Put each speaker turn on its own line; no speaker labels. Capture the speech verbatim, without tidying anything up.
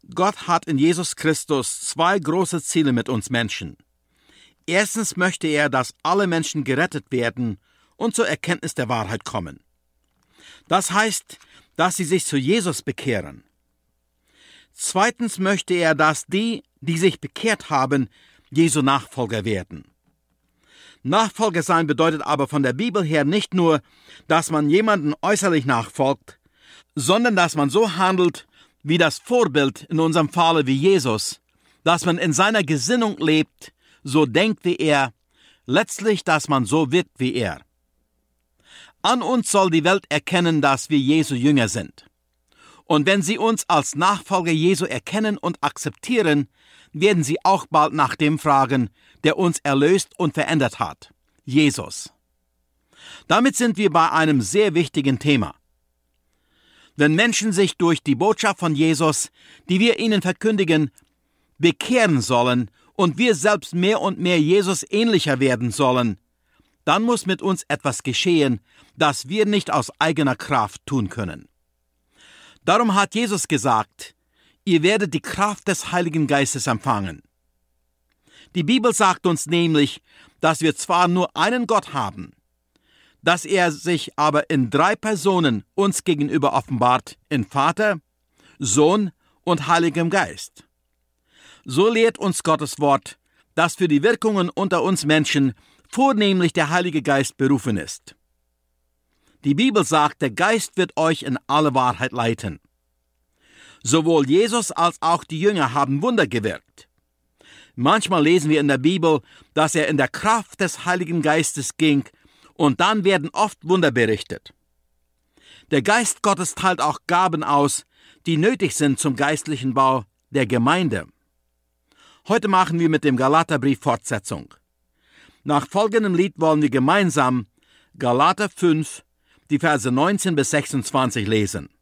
Gott hat in Jesus Christus zwei große Ziele mit uns Menschen. Erstens möchte er, dass alle Menschen gerettet werden und zur Erkenntnis der Wahrheit kommen. Das heißt, dass sie sich zu Jesus bekehren. Zweitens möchte er, dass die, die sich bekehrt haben, Jesu Nachfolger werden. Nachfolger sein bedeutet aber von der Bibel her nicht nur, dass man jemanden äußerlich nachfolgt, sondern dass man so handelt, wie das Vorbild in unserem Falle wie Jesus, dass man in seiner Gesinnung lebt, so denkt wie er, letztlich, dass man so wird wie er. An uns soll die Welt erkennen, dass wir Jesu Jünger sind. Und wenn sie uns als Nachfolger Jesu erkennen und akzeptieren, werden sie auch bald nach dem fragen, der uns erlöst und verändert hat, Jesus. Damit sind wir bei einem sehr wichtigen Thema. Wenn Menschen sich durch die Botschaft von Jesus, die wir ihnen verkündigen, bekehren sollen und wir selbst mehr und mehr Jesus ähnlicher werden sollen, dann muss mit uns etwas geschehen, das wir nicht aus eigener Kraft tun können. Darum hat Jesus gesagt, ihr werdet die Kraft des Heiligen Geistes empfangen. Die Bibel sagt uns nämlich, dass wir zwar nur einen Gott haben, dass er sich aber in drei Personen uns gegenüber offenbart, in Vater, Sohn und Heiligem Geist. So lehrt uns Gottes Wort, dass für die Wirkungen unter uns Menschen vornehmlich der Heilige Geist berufen ist. Die Bibel sagt, der Geist wird euch in alle Wahrheit leiten. Sowohl Jesus als auch die Jünger haben Wunder gewirkt. Manchmal lesen wir in der Bibel, dass er in der Kraft des Heiligen Geistes ging, und dann werden oft Wunder berichtet. Der Geist Gottes teilt auch Gaben aus, die nötig sind zum geistlichen Bau der Gemeinde. Heute machen wir mit dem Galaterbrief Fortsetzung. Nach folgendem Lied wollen wir gemeinsam Galater fünf, die Verse neunzehn bis sechsundzwanzig lesen.